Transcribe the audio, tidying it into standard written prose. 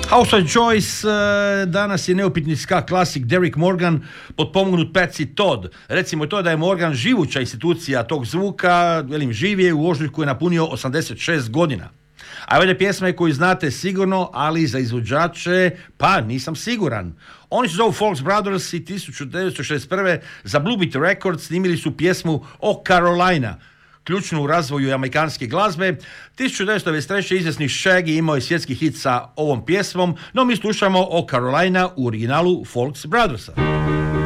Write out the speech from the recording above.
Housewife Joyce, danas je neupitni ska klasik Derrick Morgan, potpomognut Patsy Todd. Recimo to da je Morgan živuća institucija tog zvuka, živ je, u ožujku je napunio 86 godina. A ovdje pjesma je koju znate sigurno, ali za izvođače, pa nisam siguran. Oni se zovu Folks Brothers i 1961. za Blue Beat Records snimili su pjesmu O Carolina, ključnu u razvoju amerikanske glazbe. 1993. izvjesni Shaggy imao je svjetski hit sa ovom pjesmom, no mi slušamo O Carolina u originalu Folks Brothersa.